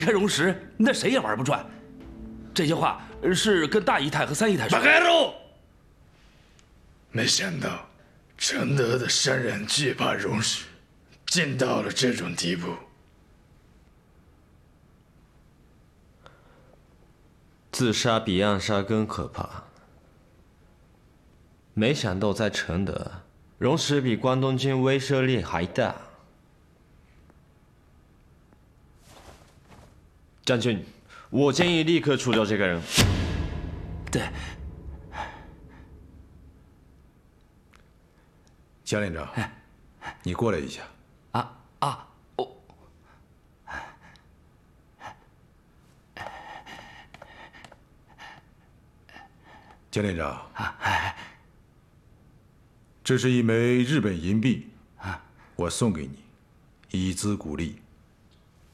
开荣石，那谁也玩不转。这些话是跟大姨太和三姨太说。 马开肉！没想到承德的商人惧怕荣石，竟到了这种地步。 自杀比暗杀更可怕。没想到在承德，荣石比关东军威慑力还大。将军，我建议立刻除掉这个人。 对。 江连长，你过来一下。 哦。 江连长，这是一枚日本银币，我送给你，以资鼓励。